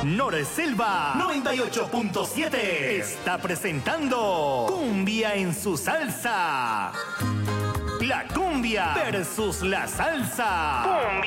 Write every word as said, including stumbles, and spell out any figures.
Norselva noventa y ocho punto siete está presentando Cumbia en su salsa. La cumbia versus la salsa. Cumbia.